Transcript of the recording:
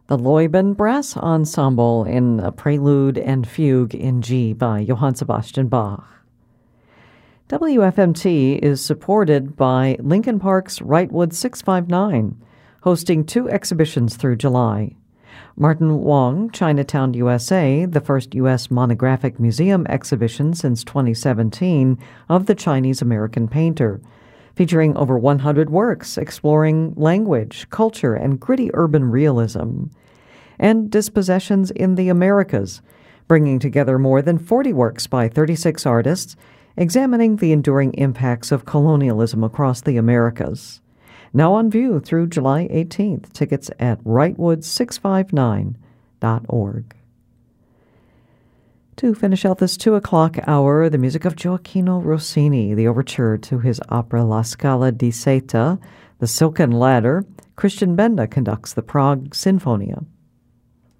The Leuben Brass Ensemble in a Prelude and Fugue in G by Johann Sebastian Bach. WFMT is supported by Lincoln Park's Wrightwood 659, hosting 2 exhibitions through July. Martin Wong, Chinatown, USA, the first U.S. monographic museum exhibition since 2017 of the Chinese-American painter, featuring over 100 works exploring language, culture, and gritty urban realism. And Dispossessions in the Americas, bringing together more than 40 works by 36 artists, examining the enduring impacts of colonialism across the Americas. Now on view through July 18th. Tickets at wrightwood659.org. To finish out this 2 o'clock hour, the music of Gioacchino Rossini, the overture to his opera La Scala di Seta, The Silken Ladder. Christian Benda conducts the Prague Sinfonia.